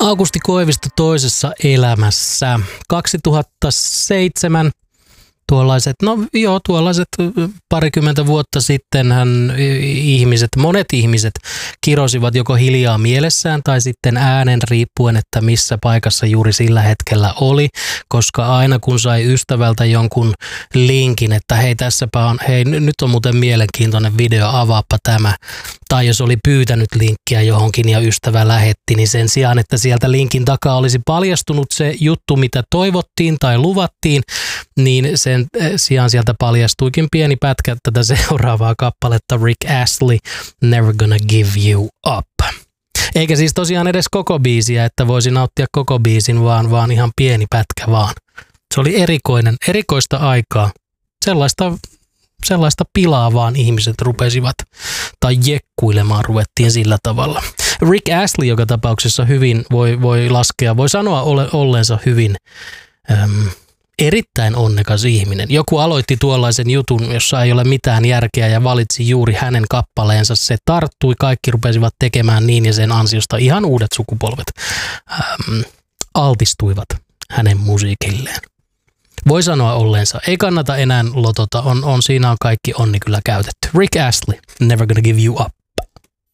Aukusti Koivisto toisessa elämässä. 2007 tuollaiset parikymmentä vuotta sitten monet ihmiset kirosivat joko hiljaa mielessään tai sitten äänen riippuen, että missä paikassa juuri sillä hetkellä oli, koska aina kun sai ystävältä jonkun linkin, että nyt on muuten mielenkiintoinen video, avaappa tämä, tai jos oli pyytänyt linkkiä johonkin ja ystävä lähetti, niin sen sijaan, että sieltä linkin takaa olisi paljastunut se juttu, mitä toivottiin tai luvattiin, niin sen sijaan sieltä paljastuikin pieni pätkä tätä seuraavaa kappaletta, Rick Astley, Never Gonna Give You Up. Eikä siis tosiaan edes koko biisiä, että voisi nauttia koko biisin, vaan ihan pieni pätkä vaan. Se oli erikoista aikaa. Sellaista pilaa vaan ihmiset rupesivat, tai jekkuilemaan ruvettiin sillä tavalla. Rick Astley joka tapauksessa hyvin voi sanoa olleensa hyvin erittäin onnekas ihminen. Joku aloitti tuollaisen jutun, jossa ei ole mitään järkeä ja valitsi juuri hänen kappaleensa. Se tarttui, kaikki rupesivat tekemään niin ja sen ansiosta ihan uudet sukupolvet altistuivat hänen musiikilleen. Voi sanoa olleensa. Ei kannata enää lotota. Siinä on kaikki onni kyllä käytetty. Rick Astley, Never Gonna Give You Up.